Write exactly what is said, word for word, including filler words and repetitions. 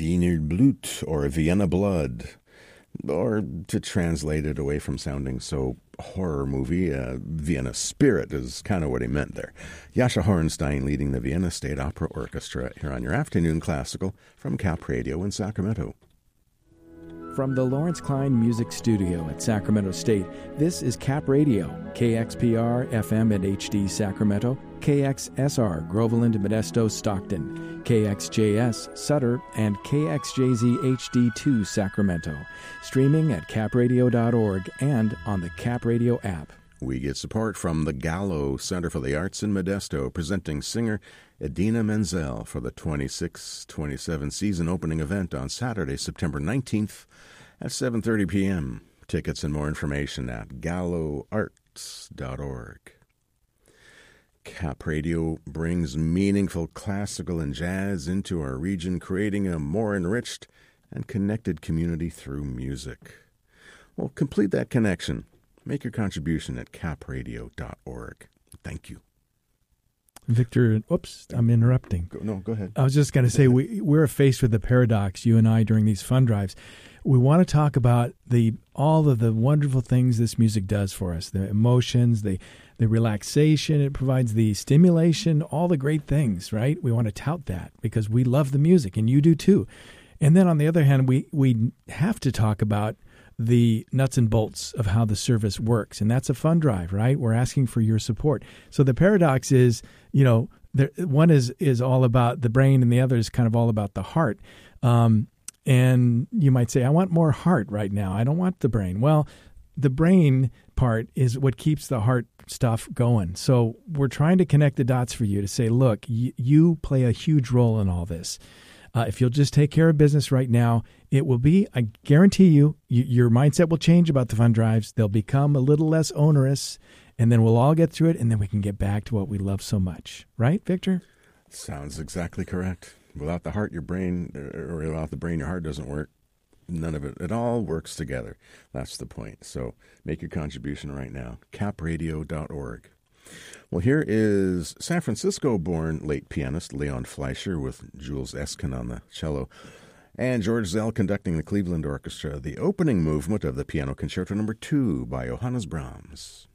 Wiener Blut or Vienna Blood, or to translate it away from sounding so horror movie, uh, Vienna Spirit is kind of what he meant there. Jascha Hornstein leading the Vienna State Opera Orchestra here on your afternoon classical from Cap Radio in Sacramento. From the Lawrence Klein Music Studio at Sacramento State, this is Cap Radio, K X P R F M at H D Sacramento, K X S R Groveland, Modesto, Stockton, K X J S Sutter, and K X J Z H D two Sacramento. Streaming at cap radio dot org and on the Cap Radio app. We get support from the Gallo Center for the Arts in Modesto, presenting singer Idina Menzel for the twenty-six twenty-seven season opening event on Saturday, September nineteenth at seven thirty p.m. Tickets and more information at gallo arts dot org. Cap Radio brings meaningful classical and jazz into our region, creating a more enriched and connected community through music. Well, complete that connection. Make your contribution at cap radio dot org. Thank you. Victor, oops, I'm interrupting. Go, no, go ahead. I was just going to say, we, we're faced with the paradox, you and I, during these fund drives. We want to talk about the all of the wonderful things this music does for us, the emotions, the, the relaxation, it provides the stimulation, all the great things, right? We want to tout that because we love the music, and you do too. And then on the other hand, we, we have to talk about the nuts and bolts of how the service works. And that's a fund drive, right? We're asking for your support. So the paradox is, you know, there, one is, is all about the brain and the other is kind of all about the heart. Um, and you might say, I want more heart right now. I don't want the brain. Well, the brain part is what keeps the heart stuff going. So we're trying to connect the dots for you to say, look, y- you play a huge role in all this. Uh, if you'll just take care of business right now, it will be, I guarantee you, you, your mindset will change about the fund drives. They'll become a little less onerous, and then we'll all get through it, and then we can get back to what we love so much. Right, Victor? Sounds exactly correct. Without the heart, your brain, or without the brain, your heart doesn't work. None of it. It all works together. That's the point. So make your contribution right now. cap radio dot org. Well, here is San Francisco-born late pianist Leon Fleischer with Jules Eskin on the cello and George Zell conducting the Cleveland Orchestra, the opening movement of the Piano Concerto Number two by Johannes Brahms.